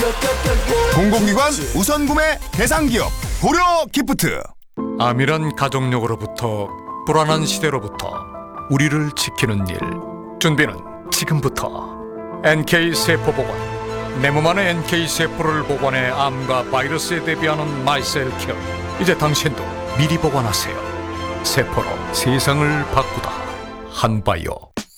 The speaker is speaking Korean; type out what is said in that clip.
공공기관 우선 구매 대상기업 고려 기프트. 암이란 가족력으로부터 불안한 시대로부터 우리를 지키는 일, 준비는 지금부터. NK세포보건, 내 몸 안의 NK세포를 보관해 암과 바이러스에 대비하는 마이셀케어. 이제 당신도 미리 보관하세요. 세포로 세상을 바꾸다. 한바이오.